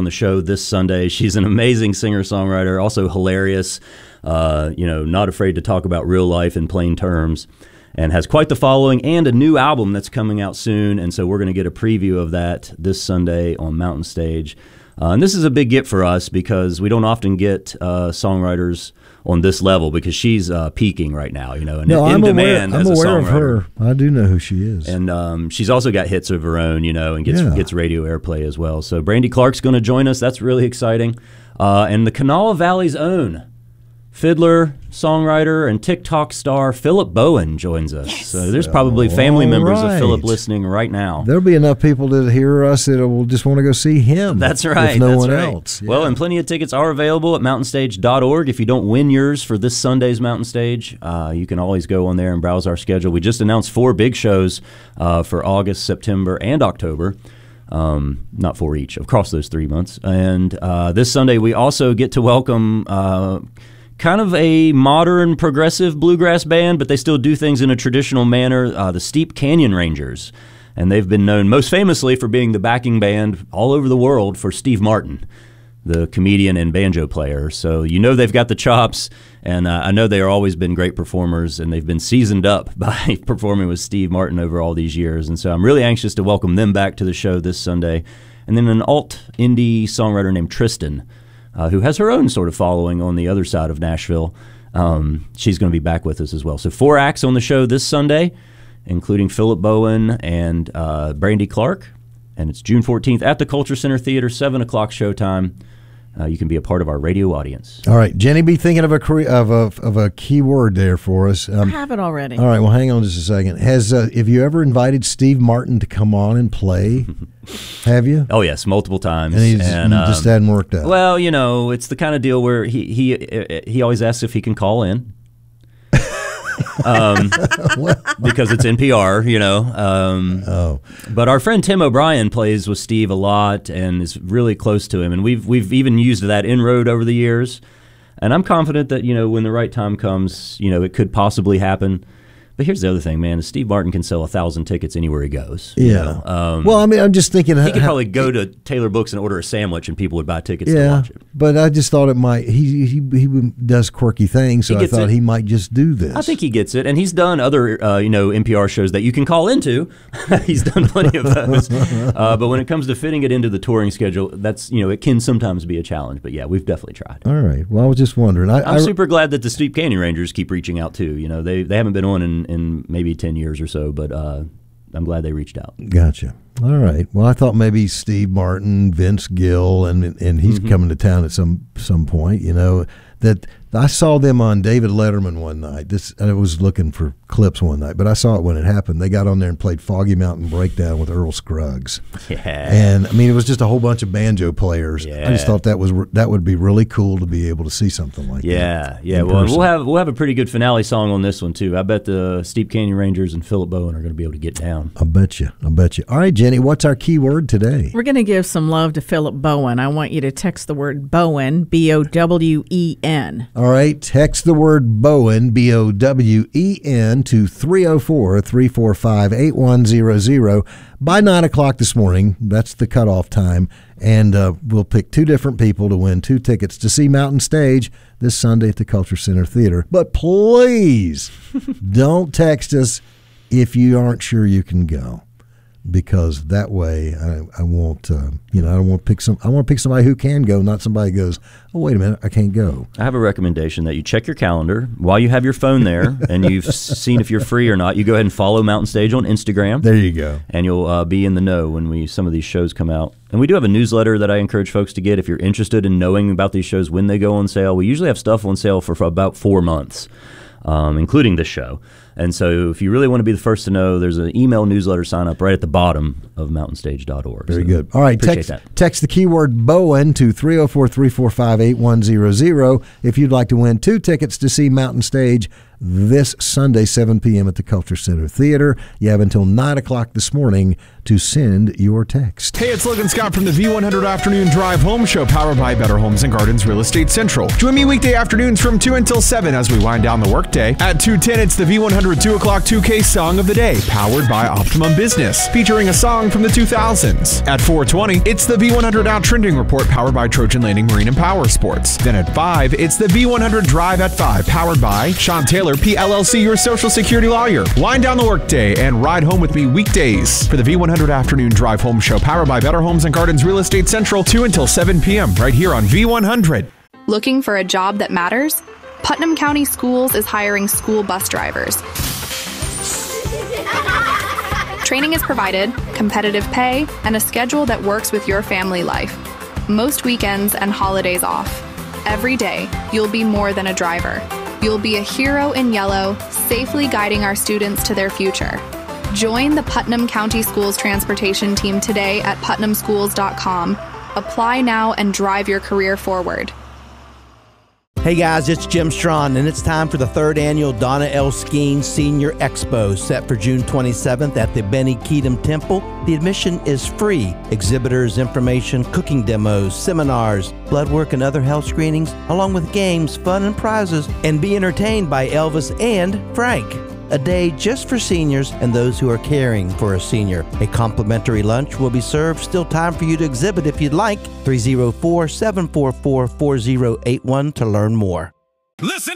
the show this Sunday. She's an amazing singer-songwriter, also hilarious, not afraid to talk about real life in plain terms, and has quite the following and a new album that's coming out soon. And so we're going to get a preview of that this Sunday on Mountain Stage. And this is a big get for us because we don't often get songwriters on this level because she's peaking right now, and in demand as a songwriter. I'm aware of her. I do know who she is. And she's also got hits of her own, and gets radio airplay as well. So Brandy Clark's going to join us. That's really exciting. And the Kanawha Valley's own fiddler, songwriter, and TikTok star Philip Bowen joins us. Yes. So there's probably family members of Philip listening right now. There'll be enough people to hear us that will just want to go see him. That's right. If no one else. Yeah. Well, and plenty of tickets are available at mountainstage.org. If you don't win yours for this Sunday's Mountain Stage, you can always go on there and browse our schedule. We just announced 4 big shows for August, September, and October. Not 4 each, across those 3 months. And this Sunday, we also get to welcome kind of a modern progressive bluegrass band, but they still do things in a traditional manner, the Steep Canyon Rangers. And they've been known most famously for being the backing band all over the world for Steve Martin, the comedian and banjo player. So they've got the chops, and I know they've always been great performers, and they've been seasoned up by performing with Steve Martin over all these years. And so I'm really anxious to welcome them back to the show this Sunday. And then an alt-indie songwriter named Tristan, who has her own sort of following on the other side of Nashville. She's going to be back with us as well. So 4 acts on the show this Sunday, including Philip Bowen and Brandy Clark. And it's June 14th at the Culture Center Theater, 7 o'clock showtime. You can be a part of our radio audience. All right, Jenny, be thinking of a key word there for us. I have it already. All right, well, hang on just a second. Have you ever invited Steve Martin to come on and play? Have you? Oh yes, multiple times. And he just hadn't worked out. Well, it's the kind of deal where he always asks if he can call in. Because it's NPR, But our friend Tim O'Brien plays with Steve a lot and is really close to him, and we've even used that inroad over the years. And I'm confident that when the right time comes, it could possibly happen. But here's the other thing, man. Steve Martin can sell 1,000 tickets anywhere he goes. Yeah. Well, I mean, I'm just thinking he could probably go to Taylor Books and order a sandwich, and people would buy tickets to watch it. But I just thought it might. He does quirky things, so I thought he might just do this. I think he gets it, and he's done other NPR shows that you can call into. He's done plenty of those. But when it comes to fitting it into the touring schedule, that's it can sometimes be a challenge. But yeah, we've definitely tried. All right. Well, I was just wondering. I'm super glad that the Steep Canyon Rangers keep reaching out too. They haven't been on in maybe 10 years or so, but I'm glad they reached out. Gotcha. All right. Well, I thought maybe Steve Martin, Vince Gill, and he's coming to town at some point. That I saw them on David Letterman one night. I was looking for clips one night, but I saw it when it happened. They got on there and played Foggy Mountain Breakdown with Earl Scruggs. Yeah. And I mean, it was just a whole bunch of banjo players. Yeah. I just thought that would be really cool to be able to see something like that. Yeah. Well, we'll have a pretty good finale song on this one too. I bet the Steep Canyon Rangers and Philip Bowen are going to be able to get down. I bet you. All right, Jenny, what's our key word today? We're going to give some love to Philip Bowen. I want you to text the word Bowen, Bowen. All right, text the word Bowen, Bowen, to 304-345-8100 by 9 o'clock this morning. That's the cutoff time. And we'll pick 2 different people to win 2 tickets to see Mountain Stage this Sunday at the Culture Center Theater. But please don't text us if you aren't sure you can go, because that way I won't, I don't want to pick I want to pick somebody who can go, not somebody who goes, oh, wait a minute, I can't go. I have a recommendation that you check your calendar while you have your phone there and you've seen if you're free or not. You go ahead and follow Mountain Stage on Instagram. There you go. And you'll be in the know when some of these shows come out. And we do have a newsletter that I encourage folks to get if you're interested in knowing about these shows when they go on sale. We usually have stuff on sale for about 4 months, including this show. And so if you really want to be the first to know, there's an email newsletter sign up right at the bottom of mountainstage.org. Very good. All right, text the keyword Bowen to 304-345-8100 if you'd like to win 2 tickets to see Mountain Stage this Sunday, 7 p.m. at the Culture Center Theater. You have until 9 o'clock this morning to send your text. Hey, it's Logan Scott from the V100 Afternoon Drive Home Show, powered by Better Homes and Gardens Real Estate Central. Join me weekday afternoons from 2 until 7 as we wind down the workday. At 2:10, it's the V100 2 o'clock 2K Song of the Day, powered by Optimum Business, featuring a song from the 2000s. At 4:20, it's the V100 Now Trending Report, powered by Trojan Landing Marine and Power Sports. Then at 5, it's the V100 Drive at 5, powered by Sean Taylor, PLLC, your Social Security lawyer. Wind down the workday and ride home with me weekdays for the V100 Afternoon Drive Home Show, powered by Better Homes and Gardens Real Estate Central, 2 until 7 p.m. right here on V100. Looking for a job that matters? Putnam County Schools is hiring school bus drivers. Training is provided, competitive pay, and a schedule that works with your family life. Most weekends and holidays off. Every day, you'll be more than a driver. You'll be a hero in yellow, safely guiding our students to their future. Join the Putnam County Schools transportation team today at putnamschools.com. Apply now and drive your career forward. Hey guys, it's Jim Strawn, and it's time for the 3rd annual Donna L. Skeen Senior Expo, set for June 27th at the Benny Keatum Temple. The admission is free. Exhibitors, information, cooking demos, seminars, blood work, and other health screenings, along with games, fun, and prizes, and be entertained by Elvis and Frank. A day just for seniors and those who are caring for a senior. A complimentary lunch will be served. Still time for you to exhibit if you'd like. 304-744-4081 to learn more. Listen